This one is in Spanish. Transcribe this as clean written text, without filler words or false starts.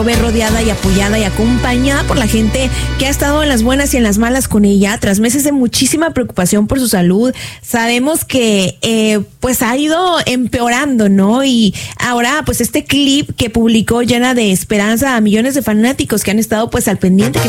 Ve rodeada y apoyada y acompañada por la gente que ha estado en las buenas y en las malas con ella tras meses de muchísima preocupación por su salud. Sabemos que pues ha ido empeorando, ¿no? Y ahora pues este clip que publicó llena de esperanza a millones de fanáticos que han estado pues al pendiente, que